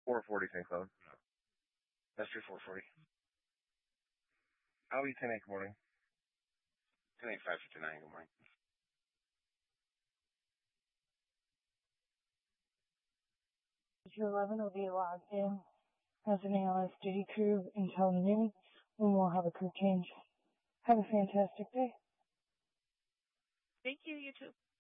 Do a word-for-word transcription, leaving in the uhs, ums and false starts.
four forty Saint Cloud. That's your four forty. I'll be ten eight, good morning. ten eight five fifty-nine, good morning. two eleven will be logged in as an A L S duty crew until noon, when we'll have a crew change. Have a fantastic day. Thank you, you too.